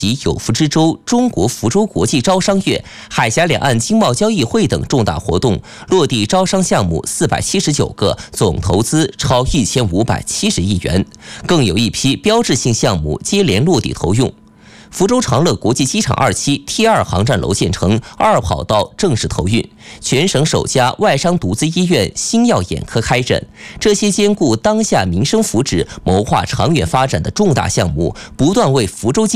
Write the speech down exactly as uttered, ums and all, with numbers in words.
及有福之州、中国福州国际招商月、海峡两岸经贸交易会等重大活动，落地招商项目四百七十九个，总投资超一千五百七十亿元。更有一批标志性项目接连落地投用。福州长乐国际机场二期 T 二航站楼建成，二跑道正式投运，全省首家外伤独资医院星耀眼科开诊。这些兼顾当下民生福祉、谋划长远发展的重大项目，不断为福州经